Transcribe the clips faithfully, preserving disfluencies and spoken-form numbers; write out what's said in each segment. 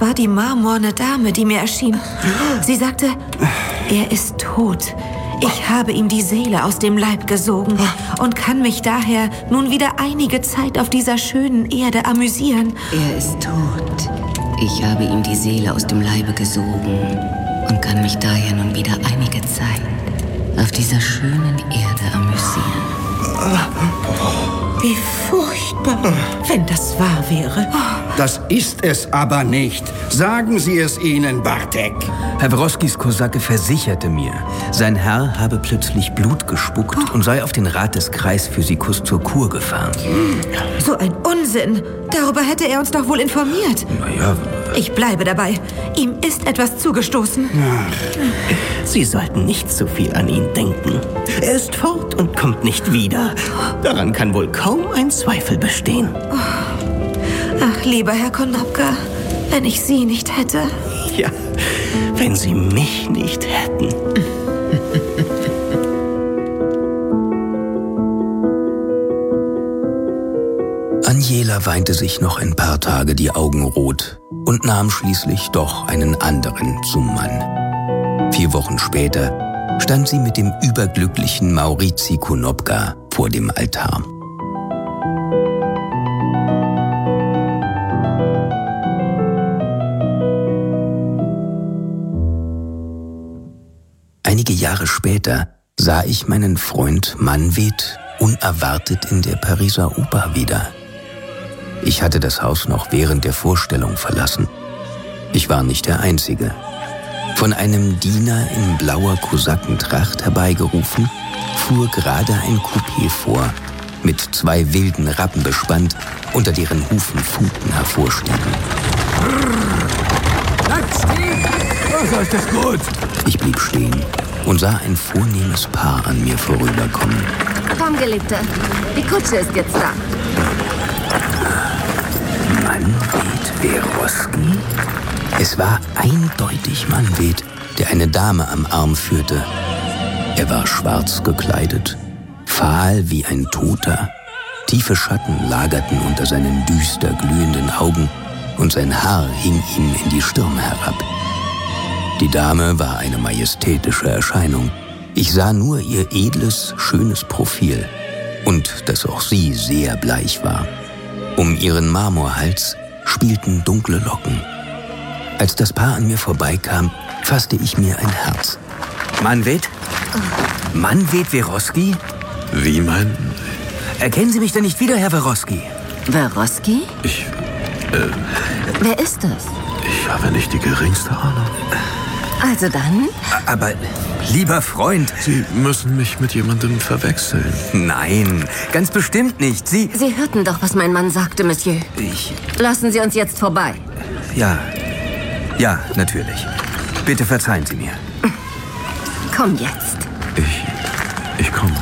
war die marmorne Dame, die mir erschien. Sie sagte, er ist tot. Ich habe ihm die Seele aus dem Leib gesogen und kann mich daher nun wieder einige Zeit auf dieser schönen Erde amüsieren. Er ist tot. Ich habe ihm die Seele aus dem Leibe gesogen und kann mich daher nun wieder einige Zeit auf dieser schönen Erde amüsieren. Wie furchtbar, wenn das wahr wäre. Das ist es aber nicht. Sagen Sie es ihnen, Bartek. Herr Wroskis Kosake versicherte mir, sein Herr habe plötzlich Blut gespuckt oh. und sei auf den Rat des Kreisphysikus zur Kur gefahren. So ein Unsinn. Darüber hätte er uns doch wohl informiert. Naja. Ich bleibe dabei. Ihm ist etwas zugestoßen. Ach, Sie sollten nicht so viel an ihn denken. Er ist fort und kommt nicht wieder. Daran kann wohl kaum ein Zweifel bestehen. Ach, lieber Herr Konopka, wenn ich Sie nicht hätte. Ja, wenn Sie mich nicht hätten. Anjela weinte sich noch ein paar Tage die Augen rot und nahm schließlich doch einen anderen zum Mann. Vier Wochen später stand sie mit dem überglücklichen Maurizi Konopka vor dem Altar. Einige Jahre später sah ich meinen Freund Manfred unerwartet in der Pariser Oper wieder. Ich hatte das Haus noch während der Vorstellung verlassen. Ich war nicht der Einzige. Von einem Diener in blauer Kosakentracht herbeigerufen, fuhr gerade ein Coupé vor, mit zwei wilden Rappen bespannt, unter deren Hufen Funken hervorstiegen. Bleibt stehen! Was ist das gut? Ich blieb stehen und sah ein vornehmes Paar an mir vorüberkommen. Komm, Geliebte, die Kutsche ist jetzt da. Manfred Wroski? Es war eindeutig Manfred, der eine Dame am Arm führte. Er war schwarz gekleidet, fahl wie ein Toter. Tiefe Schatten lagerten unter seinen düster glühenden Augen und sein Haar hing ihm in die Stirn herab. Die Dame war eine majestätische Erscheinung. Ich sah nur ihr edles, schönes Profil und dass auch sie sehr bleich war. Um ihren Marmorhals spielten dunkle Locken. Als das Paar an mir vorbeikam, fasste ich mir ein Herz. Manfred? Manfred Wroski? Wie mein... Erkennen Sie mich denn nicht wieder, Herr Wroski? Wroski? Ich... Äh... Wer ist das? Ich habe nicht die geringste Ahnung. Also dann? Aber, lieber Freund... Sie müssen mich mit jemandem verwechseln. Nein, ganz bestimmt nicht. Sie... Sie hörten doch, was mein Mann sagte, Monsieur. Ich... Lassen Sie uns jetzt vorbei. Ja, ja, natürlich. Bitte verzeihen Sie mir. Komm jetzt. Ich... ich komme.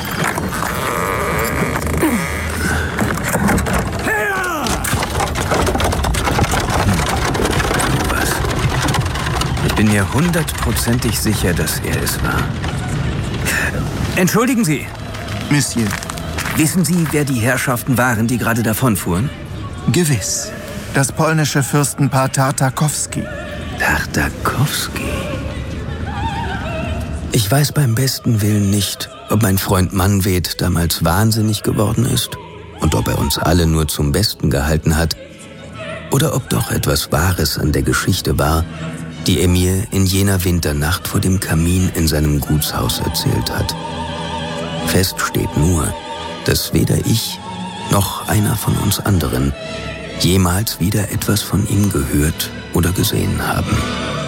Ich bin mir hundertprozentig sicher, dass er es war. Entschuldigen Sie. Monsieur. Wissen Sie, wer die Herrschaften waren, die gerade davonfuhren? Gewiss. Das polnische Fürstenpaar Tartakowski. Tartakowski? Ich weiß beim besten Willen nicht, ob mein Freund Manfred damals wahnsinnig geworden ist und ob er uns alle nur zum Besten gehalten hat oder ob doch etwas Wahres an der Geschichte war, die er mir in jener Winternacht vor dem Kamin in seinem Gutshaus erzählt hat. Fest steht nur, dass weder ich noch einer von uns anderen jemals wieder etwas von ihm gehört oder gesehen haben.